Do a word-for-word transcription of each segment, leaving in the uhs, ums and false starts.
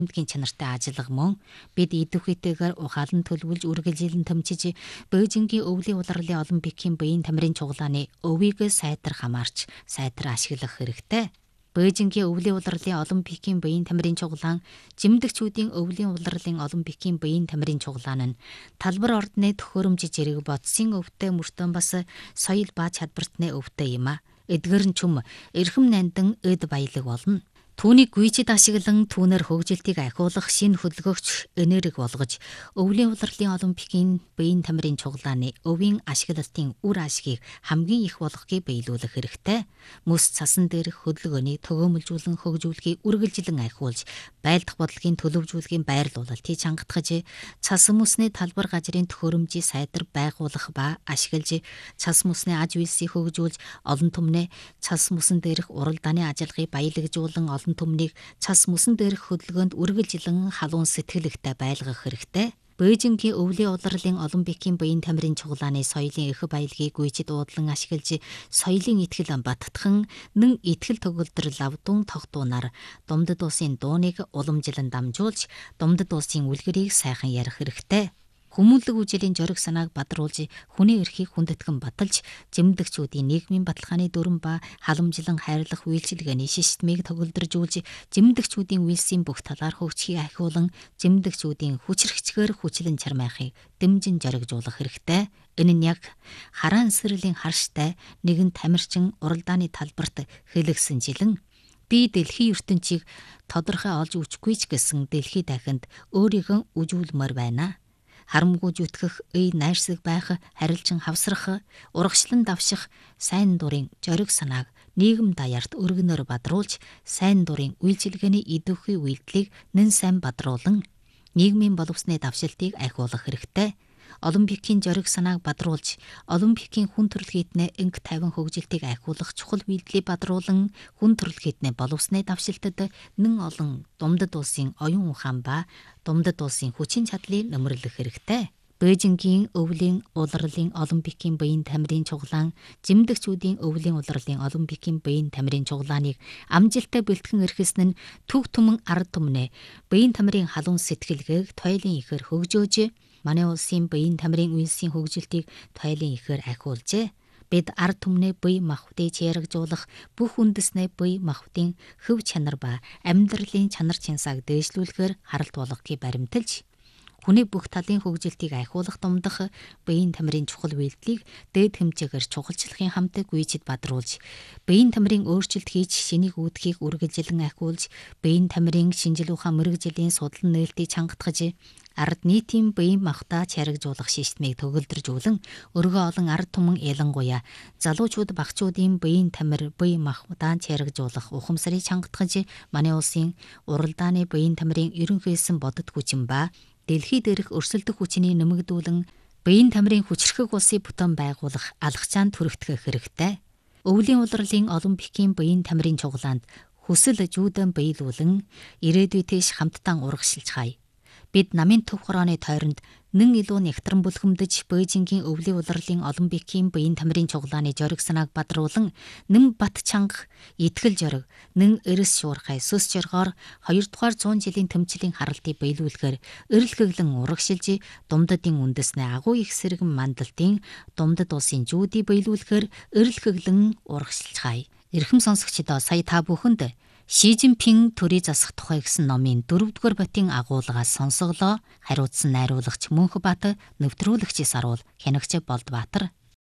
Гин чанартай ажиллага мөн бид идэвхтэйгээр ухаалан төлөвлөж үргэлжилэн тэмцэж Бээжингийн өвлийн улирлын Олимпикийн биеийн тамирын чугалааны өвийг сайтар хамаарч сайтар ашиглах хэрэгтэй. Бээжингийн өвлийн улирлын Олимпикийн биеийн тамирын чугалаан жимдэгчүүдийн өвлийн улирлын Олимпикийн биеийн тамирын чугалаан нь талбар ордны төхөөрөмж зэрэг бодсын өвтэй мөртөн бас соёл ба чадвартны өвтэй юм а. Эдгэр нь чүм эрхэм нандан эд баялаг болно. Түүнийг гүйцэд ашиглан түүнэр хөгжилтийг ахиулах шинэ хөдөлгөгч энерги болгож өвлийн улирлын Олимпикийн биеийн тамирын чугалааны өвийн ашиглалтын үр ашгийг хамгийн их болгохыг биелүүлэх хэрэгтэй. Мөс цасан дээрх хөдөлгөөнийг төгөөмөлжүүлэн хөгжүүлэхийг үргэлжлэн ахиулж, байлдах бодлогын төлөвжүүлэхийн байрлуулалтыг чангатгаж, цас мөсний талбар газрын төхөөрөмжийг сайтар байгуулах ба ашиглаж, цас мөсний аж үйлсийг хөгжүүлж, олон түмний цас мөсөн дээрх уралдааны ажиллагааг баялагжуулан олон түмнийг цас мөсөн дээрх хөдөлгөөнд үргэлжлэн халуун сэтгэлэгтэй байлгах хэрэгтэй. Бээжингийн өвлийн улирлын Олимпикийн биеийн тамирын чугалааны соёлын их баялагийг гүйцэд уудлан ашиглаж, соёлын итгэл баттахын нэн итгэл төгөлдөр лавдун тогтуунаар Думдад улсын дууныг уламжлан дамжуулж, Думдад улсын үлгэрийг сайхан ярих хэрэгтэй. Хүмүүнлэг үжилийн жориг санааг бадруулж, хүний эрхийг хүндэтгэн баталж, жимдэгчүүдийн нийгмийн баталгааны дүрэн ба халамжлан хайрлах үйлчилгээний системийг төгөлдржүүлж, жимдэгчүүдийн үйлсийн бүх талаар хөгжихийг ахиулан, жимдэгчүүдийн хүчрхчгээр хүчлэн чармайхыг дэмжин жоригжуулах хэрэгтэй. Энэ нь яг хараан эсрэлийн харштай нэгэн тамирчин уралдааны талбарт хэлэгсэн жилэн би дэлхийн ертөнцийг тодорхой олж үчгүй ч гэсэн дэлхий дахинд өөрийгөө үжүүлмээр байна. Харамгүй зүтгэх, эй найрсаг байх, харилжин хавсрах, урагшлан давших сайн дурын жориг санааг нийгэм даяарт өргөнөөр бадруулж, сайн дурын үйлчилгээний идэвхүй үйлдэлийг нэн сайн бадруулан, нийгмийн боловсны давшилтыг ахиулах хэрэгтэй. Олимпикийн жориг санааг бадруулж, Олимпикийн хүн төрөлхийднээ инг тавин хөгжилтийг ахиулах чухал үйлдэлийг бадруулан, хүн төрөлхийднээ боловсны давшилтад нэн олон Думдад улсын оюун ухаан ба Думдад улсын хүчин чадлыг нөмрлөх хэрэгтэй. Бээжингийн өвлийн улирлын Олимпикийн биеийн тамирын чугалаан, жимдэгчүүдийн өвлийн улирлын Олимпикийн биеийн тамирын чугалааныг амжилттай бэлтгэн эрхэлсэн нь төв түмэн ард түмнээ биеийн тамирын халуун сэтгэлгээг тойлын ихэр хөгжөөж, манай улсын биеийн тамирын үйлсийн хөгжилтийг тойлын ихэр ахиулжээ. Бид ард түмний бие махбодыг чирэгжүүлэх, бүх үндэснээ бие махбодын хөв чанар ба амьдралын чанар чансааг дээшлүүлэхээр харалт болгохыг баримталж, хүний бүх талын хөгжилтийг ахиулах тумдах биеийн тамирын чухал үйлдэлийг дээд хэмжээгээр чухалчлахын хамт гүйцэд бадруулж, биеийн тамирын өөрчлөлт хийж шинийг үүдхийг үргэлжлэн ахиулж, биеийн тамирын шинжил ухаан мэрэгжлийн судлан нээлтийг чангатгаж, ард нийтийн биеийн махбодаа чирэгжүүлэх системийг төгөлдржүүлэн, өргөө олон ард түмэн ялангуяа залуучууд багчуудын биеийн тамир бие махбодаа чирэгжүүлэх ухамсарыг чангатгаж, манай улсын уралдааны биеийн тамирын ерөнхийсэн бодит хүчин ба дэлхий дээрх өрсөлдөх хүчний нэмэгдүүлэн, биеийн тамирын хүчрхэг улсыг бүтэн байгуулах алхацаанд түрэгдэх хэрэгтэй. Өвлийн улирлын Олимпикийн биеийн тамирын чугалаанд хүсэл зүйдэн биелүүлэн, ирээдүйд тийш хамтдаа урагшилж хай. Бид намын төв хорооны тойронд нэн илүү нягтран бүлхэмдэж Бээжингийн өвлийн улирлын Олимпикийн биеийн тамирын чугалааны жориг санааг бадруулан, нэн бат чанга, итгэл жориг, нэн эрс шуурхай сүс жоргоор хоёрдугаар зуун жилийн тэмцлийн харалтыг биелүүлэхээр эрэл хэглэн урагшилж, Думдадын үндэснээ агуу их сэргэн мандалтын Думдад улсын жүүдийг биелүүлэхээр эрэл хэглэн урагшилж хай. Эрхэм сонсогчдоо, сая та бүхэнд Ши Жинпин төрийг засах тухай гэсэн номын дөрөвдүгээр батын агуулгаас сонсголоо. Хариуцсан найруулагч Мөнхбат, нэвтрүүлэгч Саруул, хянагч Болдбаатар.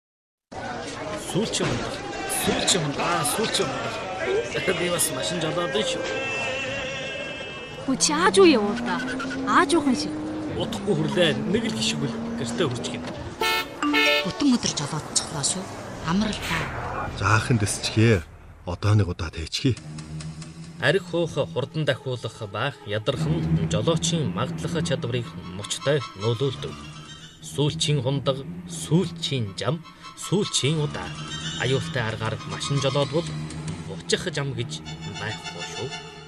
Сүүлч юм. Сүүлч юм. Аа, сүүлч юм. Би бас машин жолоод шүү. Хүч ааж уу явуул та. Ааж уухан шиг. Утахгүй хүрлээ. Нэг л гişгүүл гэртээ хурж гин. Бүтэн өдөр жолоодчихлоо шүү. Амрал та. Жаахан дэсчихээ. Одоо нэг удаа тээчихье. Арх хуух хурдан дахиулах ба ядархан жолоочийн магадлах чадварыг мөчтэй нөлөөлдөг. Сүүлчийн хундаг, сүүлчийн жам, сүүлчийн удаа. Аюултай аргаар машин жолоодвол бучих жам гэж байхгүй шүү.